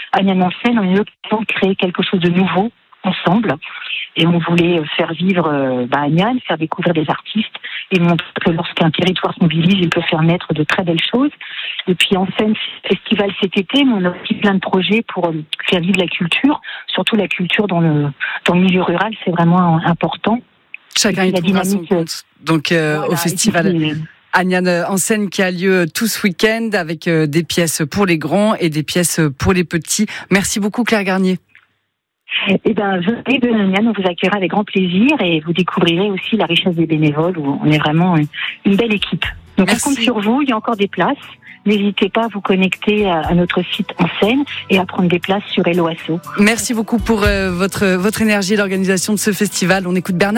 Aniane en scène, on a eu l'occasion de créer quelque chose de nouveau ensemble. Et on voulait faire vivre Aniane, faire découvrir des artistes et montrer que lorsqu'un territoire se mobilise, il peut faire naître de très belles choses. Et puis en scène, festival cet été, mais on a aussi plein de projets pour faire vivre la culture, surtout la culture dans le milieu rural, c'est vraiment important. Chacun y trouvera son compte. Donc au festival Aniane en scène qui a lieu tout ce week-end avec des pièces pour les grands et des pièces pour les petits. Merci beaucoup Claire Garnier. Venez de Aniane, on vous accueillera avec grand plaisir et vous découvrirez aussi la richesse des bénévoles où on est vraiment une belle équipe. Donc on compte sur vous, il y a encore des places. N'hésitez pas à vous connecter à notre site en scène et à prendre des places sur Hello Asso. Merci beaucoup pour votre énergie et l'organisation de ce festival. On écoute Bernard.